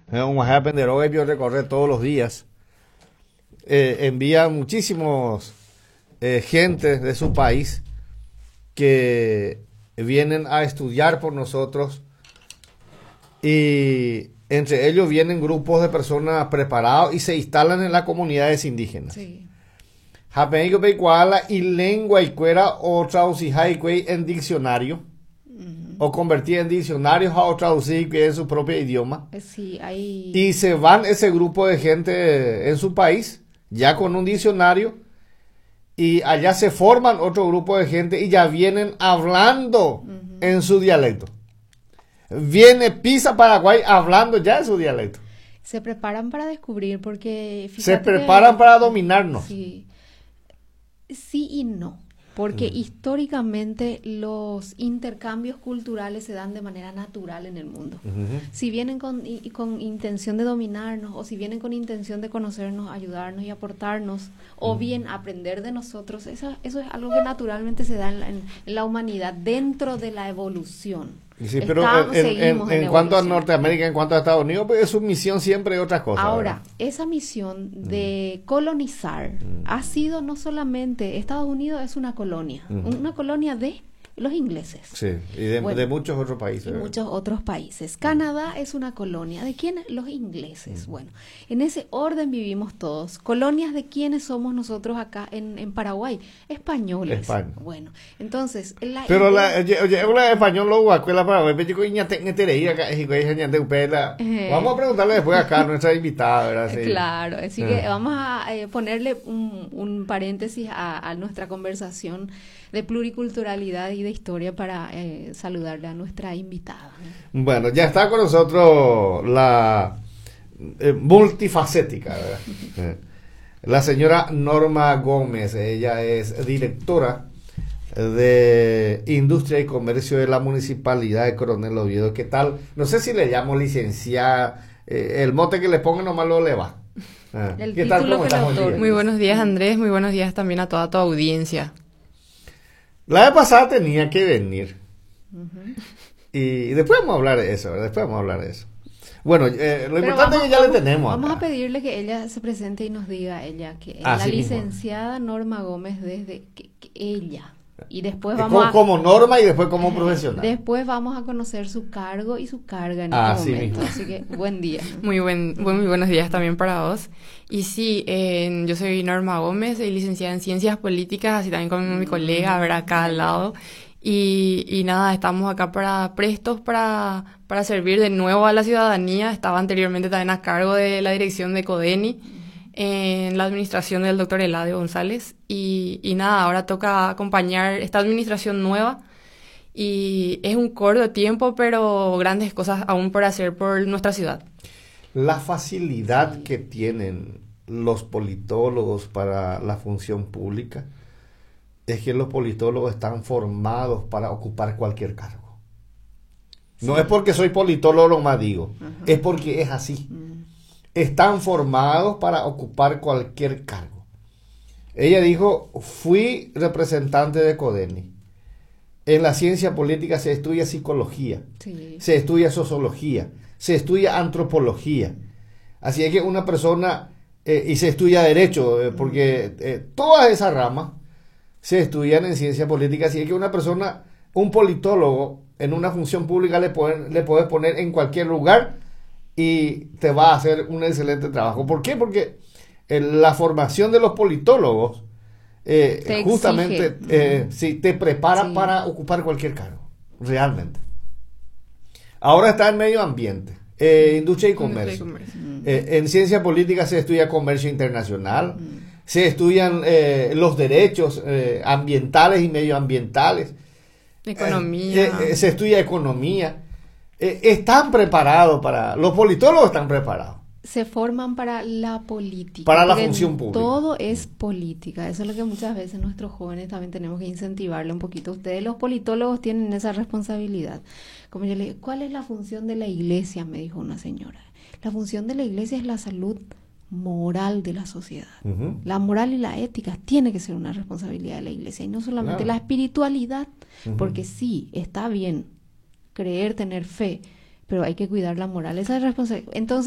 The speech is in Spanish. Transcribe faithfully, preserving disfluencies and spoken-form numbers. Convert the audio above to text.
Eh, Un WhatsApp Penderoga y yo recorrer todos los días. Eh, envía muchísimos eh, gente de su país que vienen a estudiar por nosotros, y entre ellos vienen grupos de personas preparados y se instalan en las comunidades indígenas. Sí. Japenico Pecuala y lengua y cuera o traducir en diccionario, Ujú. o convertir en diccionarios o traducir en su propio idioma. Eh, Sí, hay... Y se van ese grupo de gente en su país, ya con un diccionario, y allá se forman otro grupo de gente y ya vienen hablando Ujú. en su dialecto. Viene Pisa Paraguay hablando ya en su dialecto. Se preparan para descubrir porque... Se fíjate que- preparan para dominarnos. Sí. Sí y no. Porque Mm. históricamente los intercambios culturales se dan de manera natural en el mundo. Ujú. Si vienen con, y- con intención de dominarnos, o si vienen con intención de conocernos, ayudarnos y aportarnos, o bien aprender de nosotros, eso, eso es algo que naturalmente se da en la, en- en la humanidad, dentro de la evolución. Sí, pero Estamos- en, en- seguimos en en cuanto a evolución. Norteamérica, en cuanto a Estados Unidos, pues su misión siempre es otra cosa. Ahora, ¿verdad? esa misión de colonizar Mm. ha sido no solamente, Estados Unidos es una colonia, Ujú. una colonia de los ingleses. Sí, y de, Bueno, de muchos otros países. Y ¿verdad? muchos otros países. Canadá es una colonia. ¿De quiénes? Los ingleses. Bueno, en ese orden vivimos todos. Colonias de quiénes somos nosotros acá en, en Paraguay. Españoles. España. Bueno, entonces... La Pero idea- la, oye, oye, habla español lo guacuela para ver, pero yo ñate- ñatereí acá, y güey, ñate upela. Eh. Vamos a preguntarle después acá a nuestra invitada, ¿verdad? Sí. Claro, así Ah. que vamos a eh, ponerle un, un paréntesis a, a nuestra conversación de pluriculturalidad y de historia para eh, saludarle a nuestra invitada. Bueno, ya está con nosotros la eh, multifacética, ¿verdad? Eh, la señora Norma Gómez. Ella es directora de Industria y Comercio de la Municipalidad de Coronel Oviedo. ¿Qué tal? No sé si le llamo licenciada, eh, el mote que le pongan nomás lo le va. Ah, El ¿Qué tal? título ¿Cómo que le estás? Buen otorga. día. Muy buenos días, Andrés. Muy buenos días también a toda tu audiencia. La vez pasada tenía que venir. Ujú. Y después vamos a hablar de eso, ¿verdad? Después vamos a hablar de eso. Bueno, eh, lo Pero importante vamos- es que ya vamos- le tenemos Vamos acá. a pedirle que ella se presente y nos diga ella que es Así la mismo. licenciada Norma Gómez desde que, que ella. Y después Eh, vamos como, a... como norma y después como Ajá. profesional. Después vamos a conocer su cargo y su carga en Así este momento. mismo. Así que buen día. Muy buen, buen- muy buenos días también para vos. Y sí, eh, yo soy Norma Gómez, soy licenciada en Ciencias Políticas, así también con mi colega, ver acá al lado. Y, y nada, estamos acá para prestos para, para servir de nuevo a la ciudadanía. Estaba anteriormente también a cargo de la dirección de CODENI, en la administración del doctor Eladio González. Y, y nada, ahora toca acompañar esta administración nueva. Y es un corto tiempo, pero grandes cosas aún por hacer por nuestra ciudad. La facilidad Sí. que tienen los politólogos para la función pública es que los politólogos están formados para ocupar cualquier cargo. No Sí. es porque soy politólogo más digo, Ajá. es porque es así. Mm. Están formados para ocupar cualquier cargo. Ella dijo, fui representante de CODENI. En la ciencia política se estudia psicología, Sí. se estudia sociología, se estudia antropología. Así es que una persona, eh, y se estudia derecho, eh, porque eh, todas esas ramas se estudian en ciencia política. Así es que una persona, un politólogo, en una función pública le, pueden, le puedes poner en cualquier lugar y te va a hacer un excelente trabajo. ¿Por qué? Porque eh, la formación de los politólogos eh, Te justamente exige. eh, sí, te prepara Sí. para ocupar cualquier cargo, realmente. Ahora está en medio ambiente, eh, industria y comercio. Mm. Eh, en ciencia política se estudia comercio internacional, Mm. se estudian eh, los derechos eh, ambientales y medioambientales, Economía. eh, eh, se estudia economía. Eh, están preparados para, los politólogos están preparados. Se forman para la política. Para la porque función pública. Todo es política. Eso es lo que muchas veces nuestros jóvenes también tenemos que incentivarle un poquito. Ustedes, los politólogos, tienen esa responsabilidad. Como yo le digo, ¿cuál es la función de la iglesia? Me dijo una señora. La función de la iglesia es la salud moral de la sociedad. Ujú. La moral y la ética tiene que ser una responsabilidad de la iglesia y no solamente Claro. la espiritualidad, Ujú. porque sí, está bien creer, tener fe, pero hay que cuidar la moral. Esa es responsabilidad. Entonces,